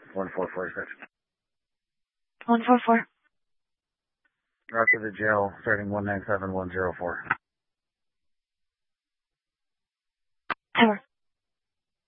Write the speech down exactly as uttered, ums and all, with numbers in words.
one four four six. one four four. Route to the jail, starting one nine seven one zero four.